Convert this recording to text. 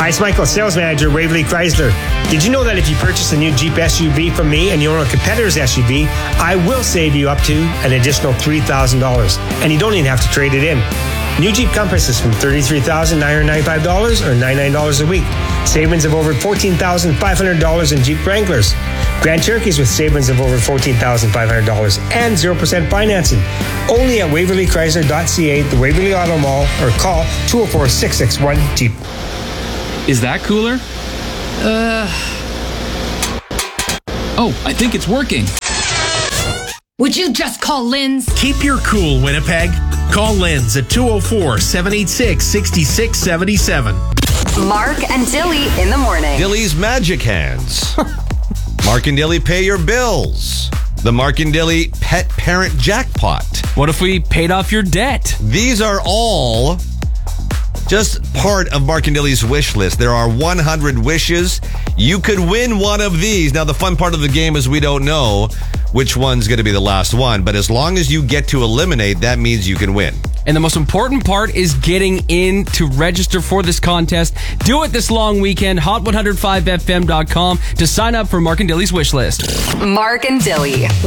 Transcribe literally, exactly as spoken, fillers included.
Hi, it's Michael, sales manager, Waverly Chrysler. Did you know that if you purchase a new Jeep S U V from me and you own a competitor's S U V, I will save you up to an additional three thousand dollars, and you don't even have to trade it in. New Jeep Compass is from thirty-three thousand nine hundred ninety-five dollars or ninety-nine dollars a week. Savings of over fourteen thousand five hundred dollars in Jeep Wranglers. Grand Cherokees with savings of over fourteen thousand five hundred dollars and zero percent financing. Only at waverly chrysler dot c a, the Waverly Auto Mall, or call two oh four, six six one, Jeep. Is that cooler? Uh... Oh, I think it's working. Would you just call Lynn's? Keep your cool, Winnipeg. Call Lynn's at two oh four, seven eight six, six six seven seven. Mark and Dilly in the morning. Dilly's Magic Hands. Mark and Dilly pay your bills. The Mark and Dilly Pet Parent Jackpot. What if we paid off your debt? These are all just part of Mark and Dilly's wish list. There are one hundred wishes. You could win one of these. Now, the fun part of the game is we don't know which one's going to be the last one, but as long as you get to eliminate, that means you can win. And the most important part is getting in to register for this contest. Do it this long weekend. hot one oh five f m dot com to sign up for Mark and Dilly's wish list. Mark and Dilly.